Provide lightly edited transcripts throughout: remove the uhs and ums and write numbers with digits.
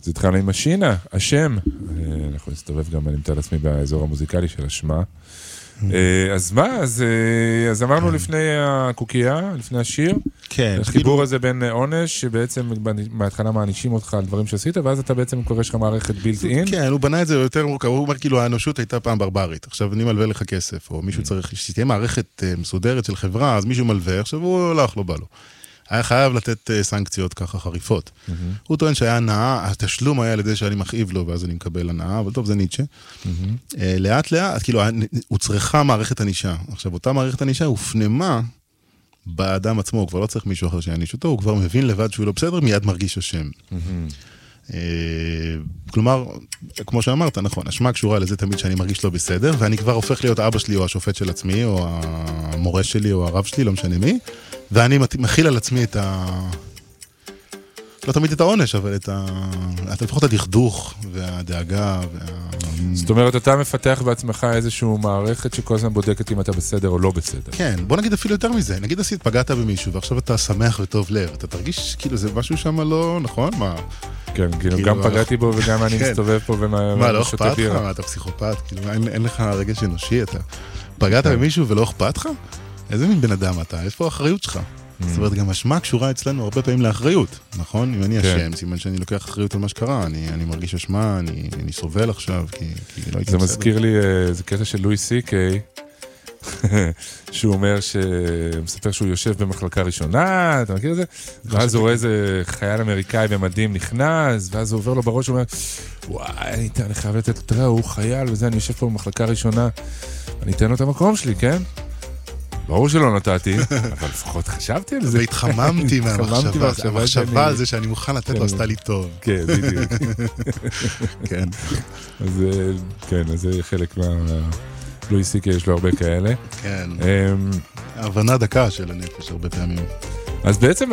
זה התחלנו עם השינה, השם. אנחנו נסתובב גם, אני מתאר לעצמי, באזור המוזיקלי של השמה. אז מה? אז אמרנו לפני הקוקייה, לפני השיר, החיבור הזה בין עונש, שבעצם בהתחלה מענישים אותך על דברים שעשית, ואז אתה בעצם קורא שלך מערכת בילט אין. כן, הוא בנה את זה יותר מורכב, הוא אומר כאילו האנושות הייתה פעם ברברית, עכשיו אני מלווה לך כסף, או מישהו צריך, שתהיה מערכת מסודרת של חברה, אז מישהו מלווה, עכשיו הוא הולך, לא בא לו. היה חייב לתת סנקציות ככה חריפות. הוא טוען שהיה הנאה, התשלום היה על ידי שאני מכאיב לו, ואז אני מקבל הנאה, אבל טוב, זה ניטשה. לאט לאט, כאילו, הוא צריכה מערכת ענישה. עכשיו, אותה מערכת ענישה הופנמה באדם עצמו, הוא כבר לא צריך מישהו אחר שיעניש אותו, הוא כבר מבין לבד שהוא לא בסדר, מיד מרגיש השם. כלומר, כמו שאמרת, נכון, אשמה קשורה לזה תמיד שאני מרגיש לא בסדר, ואני כבר הופך להיות אבא שלי, או השופט של עצמי, או המורה שלי, או הרב שלי, לא משנה מי, ואני מכיל על עצמי את לא תמיד את העונש, אבל לפחות הדכדוך והדאגה. זאת אומרת, אתה מפתח בעצמך איזשהו מערכת שכל הזמן בודקת אם אתה בסדר או לא בסדר. כן, בוא נגיד אפילו יותר מזה. נגיד פגעת במישהו, ועכשיו אתה שמח וטוב לב. אתה תרגיש כאילו זה משהו שם לא נכון? מה? כן, כאילו גם פגעתי בו וגם אני מסתובב פה מה, לא אכפת לך? מה, אתה פסיכופת? כאילו, אין לך רגש אנושי, אתה פגעת במישהו ולא אכפת לך? איזה מין בן אדם אתה? איפה האחריות שלך? זאת אומרת, גם אשמה קשורה אצלנו הרבה פעמים לאחריות, נכון? אם אני אשם, סימן שאני לוקח אחריות על מה שקרה, אני מרגיש אשמה, אני סובל עכשיו, כי לא הייתי בסדר. זה מזכיר לי, זה קטע של לואי סי-קיי, שהוא אומר מספר שהוא יושב במחלקה ראשונה, אתה מכיר את זה? ואז הוא רואה איזה חייל אמריקאי במדים נכנס, ואז הוא עובר לו בראש, הוא אומר, וואי, אני חייב לתת לו, תראה, הוא חייל, וזה, אני יושב פה במחלקה ראשונה, אני אתן לו את המקום שלי, כן? ברור שלא נתתי, אבל לפחות חשבתי על זה. והתחממתי מהמחשבה. המחשבה על זה שאני מוכן לתת לו, עשתה לי טוב. כן, בדיוק. כן. אז כן, אז זה חלק לואי סי-קיי, יש לו הרבה כאלה. כן. הבנה דקה של הנפש הרבה פעמים. אז בעצם,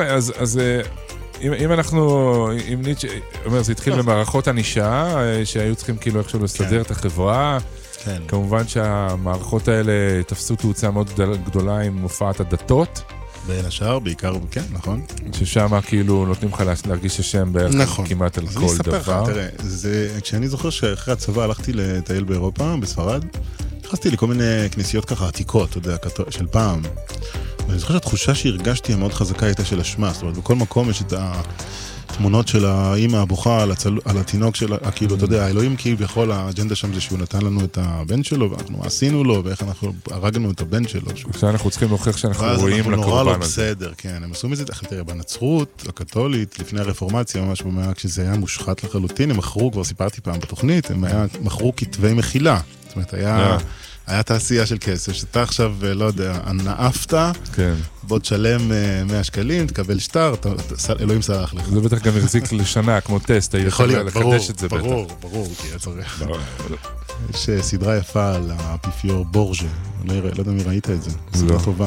אם אנחנו, אם ניטשה, אומר, זה התחיל במערכות ענישה, שהיו צריכים כאילו איכשהו לסדר את החברה, כן. כמובן שהמערכות האלה תפסו תאוצה מאוד גדולה עם מופעת הדתות. בין השאר, בעיקר, כן, נכון. ששם כאילו נותנים לך להרגיש השם בערך נכון. כמעט על כל דבר. אז אני אספר לך, תראה, כשאני זוכר שאחרי הצבא הלכתי לטייל באירופה, בספרד, נכנסתי לכל מיני כנסיות ככה עתיקות, אתה יודע, של פעם. ואני זוכר שהתחושה שהרגשתי המאוד חזקה הייתה של אשמה, זאת אומרת, בכל מקום יש את התמונות של האמא הבוכה על התינוק שלה, כאילו, אתה יודע, האלוהים כביכול, האג'נדה שם זה שהוא נתן לנו את הבן שלו, ואנחנו עשינו לו, ואיך אנחנו הרגנו את הבן שלו. עכשיו אנחנו צריכים להוכיח שאנחנו רואים לקורבן הזה. ואז אנחנו נורא לא בסדר, כן, הם עשו מזה, תראה, בנצרות, הקתולית, לפני הרפורמציה, ממש במאה, כשזה היה מושחת לחלוטין, הם מכרו, כבר סיפרתי פעם בתוכנית, הם מכרו כתבי מחילה. זאת אומרת, היה תעשייה של כסף, שאתה עכשיו, לא יודע, נאפת, בוא תשלם 100 שקלים, תקבל שטר, אלוהים סלח לך. זה בטח גם החזיק לשנה, כמו טסט, יכול להיות, ברור, כי היה צריך. יש סדרה יפה על האפיפיור בורג'ה, לא יודע מי ראית את זה, סדרה טובה,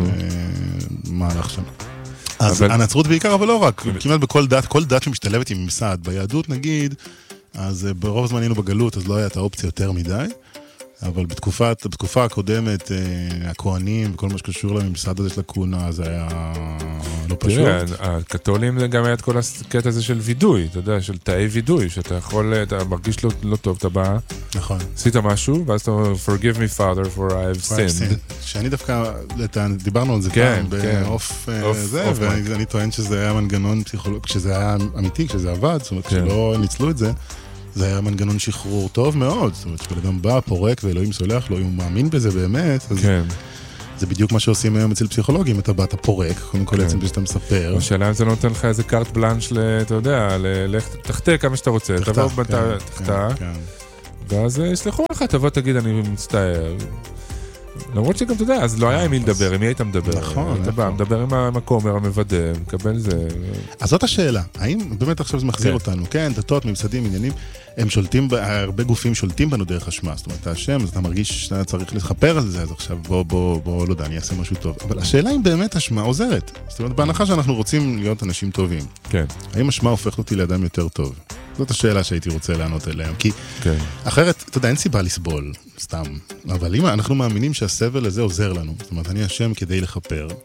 מהלך שם. אז הנצרות בעיקר, אבל לא רק, כמעט בכל דת, כל דת שמשתלבת עם ממסד, ביהדות נגיד, אז ברוב הזמן היינו בגלות, אז לא היה את האופציה יותר מדי, אבל בתקופה הקודמת, הכהנים וכל מה שקשור לממסד הזה של הכהונה, זה היה לא פשוט. תראה, הקתולים זה גם היה את כל הקטע הזה של וידוי, אתה יודע, של תאי וידוי, שאתה יכול, אתה מרגיש לא טוב, אתה בא, נכון. עשית משהו, ואז אתה אומר, forgive me father for I have sinned. שאני דווקא, דיברנו על זה פעם, באוף זה, ואני טוען שזה היה מנגנון פסיכולוגי, כשזה היה אמיתי, כשזה עבד, זאת אומרת, כשלא ניצלו את זה, זה היה מנגנון שחרור טוב מאוד, זאת אומרת, כשאדם בא, פורק, ואלוהים סולח לו, הוא מאמין בזה באמת, אז זה בדיוק מה שעושים היום אצל פסיכולוגים, אתה בא, אתה פורק, קודם כל עצם שאתה מספר. השאלה אם זה נותן לך איזה קארט בלנש, אתה יודע, תחתה כמה שאתה רוצה, תבוא תחתה, ואז יסלחו לך, תבוא תגיד, אני מצטער. למרות שגם אתה יודע, אז לא היה עם מי לדבר, עם מי היית מדבר. נכון. אתה בא, מדבר עם המקומר, המוודא, מקבל זה. אז זאת השאלה, האם באמת עכשיו זה מחזיר אותנו? כן, דתות, ממסדים, עניינים, הם שולטים, הרבה גופים שולטים בנו דרך אשמה, זאת אומרת, אתה אשם, אז אתה מרגיש שאתה צריך לכפר על זה, אז עכשיו בוא, לא יודע, אני אעשה משהו טוב. אבל השאלה אם באמת אשמה עוזרת. זאת אומרת, בהנחה שאנחנו רוצים להיות אנשים טובים. כן. האם אשמה הופכת אותי לאדם יותר טוב? זאת השאלה שהייתי רוצה לענות אליה, כי אחרת, אתה יודע, אין סיבה לסבול, סתם. אבל אם אנחנו מאמינים שהסבל הזה עוזר לנו, זאת אומרת, אני אשם כדי לכפר,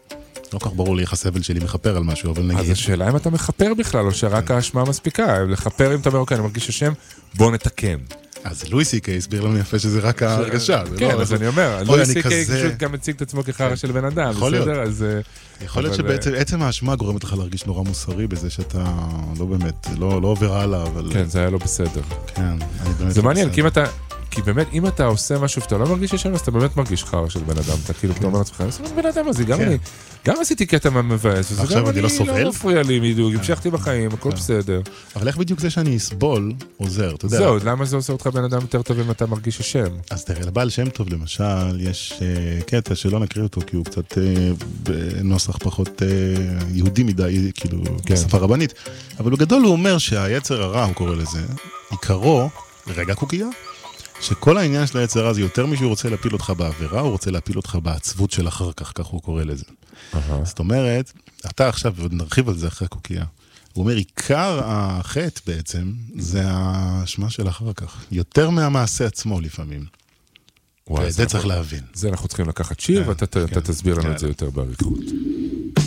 לא כך ברור לי איך הסבל שלי מכפר על משהו, אבל נגיד... אז השאלה אם אתה מכפר בכלל, או שרק האשמה מספיקה. לכפר אם אתה אומר, אוקיי, אני מרגיש השם, בוא נתקן. אז לואי סי-קיי הסביר לנו יפה שזה רק ההרגשה. כן, אז אני אומר, לואי סי-קיי פשוט גם מציג את עצמו כחרא של בן אדם, בסדר? יכול להיות שבעצם עצם האשמה גורמת לך להרגיש נורא מוסרי בזה שאתה לא באמת, לא עובר הלאה, אבל... כן, זה היה לא בסדר. כן, אני באמת... זה מעניין, כי באמת, אם אתה עושה משהו ואתה לא מרגיש השם, אז אתה באמת מרגיש חרא של בן אדם, אתה כאילו אומר לעצמך, אני בן אדם הזה, גם עשיתי קטע מבאס, וזה גם אני לא מפריע לי בדיוק, המשכתי בחיים, הכל בסדר. אבל איך בדיוק זה שאני אסבול עוזר, אתה יודע? זהו, למה זה עושה אותך בן אדם יותר טוב אם אתה מרגיש השם? אז תראה, לבעל שם טוב למשל, יש קטע שלא נקריא אותו, כי הוא קצת בנוסח פחות יהודי מדי, כאילו, בשפה רבנית, אבל בגדול הוא אומר שהיצר הרע, הוא קורא לזה, עיקרו, רגע קוקייה, שכל העניין של היצר הרע זה יותר משהו רוצה להפיל אותך בעבירה, הוא רוצה להפיל אותך בעצבות של אחר כך, כך הוא קורא לזה. זאת אומרת, אתה עכשיו, ועוד נרחיב על זה אחרי הקוקייה, הוא אומר, עיקר החטא בעצם, זה האשמה של אחר כך. יותר מהמעשה עצמו לפעמים. וזה צריך להבין. זה אנחנו צריכים לקחת שיר, ואתה תסביר לנו את זה יותר בעריכות.